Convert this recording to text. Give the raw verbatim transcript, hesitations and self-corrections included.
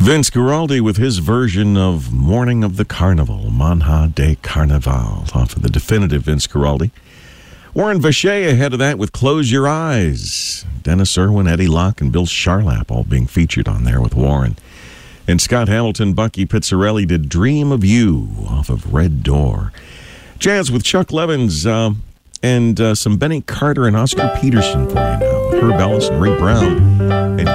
Vince Guaraldi with his version of Morning of the Carnival, Manha de Carnaval, off of the definitive Vince Guaraldi. Warren Vacher ahead of that with Close Your Eyes. Dennis Irwin, Eddie Locke, and Bill Charlap all being featured on there with Warren. And Scott Hamilton, Bucky Pizzarelli did Dream of You off of Red Door. Jazz with Chuck Levins um, and uh, some Benny Carter and Oscar Peterson for you now. With Herb Ellis and Ray Brown. And